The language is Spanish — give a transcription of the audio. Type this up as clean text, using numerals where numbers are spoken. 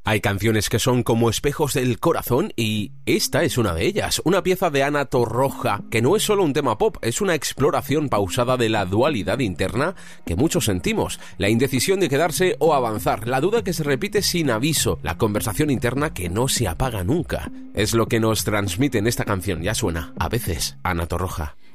Hay canciones que son como espejos del corazón y esta es una de ellas, una pieza de Ana Torroja que no es solo un tema pop, es una exploración pausada de la dualidad interna que muchos sentimos, la indecisión de quedarse o avanzar, la duda que se repite sin aviso, la conversación interna que no se apaga nunca. Es lo que nos transmite en esta canción, ya suena, a veces, Ana Torroja.